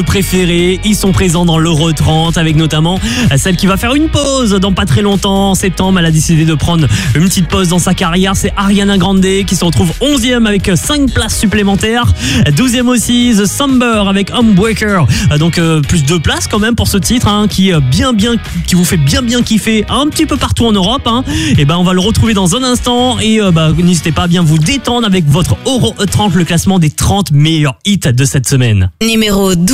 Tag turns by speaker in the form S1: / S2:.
S1: Préférés, ils sont présents dans l'Euro 30 avec notamment celle qui va faire une pause dans pas très longtemps. En septembre, elle a décidé de prendre une petite pause dans sa carrière. C'est Ariana Grande qui se retrouve 11e avec 5 places supplémentaires. 12e aussi, The Summer avec Homebreaker. Donc plus 2 places quand même pour ce titre qui vous fait bien kiffer un petit peu partout en Europe. Et on va le retrouver dans un instant. Et n'hésitez pas à bien vous détendre avec votre Euro 30, le classement des 30 meilleurs hits de cette semaine.
S2: Numéro 12.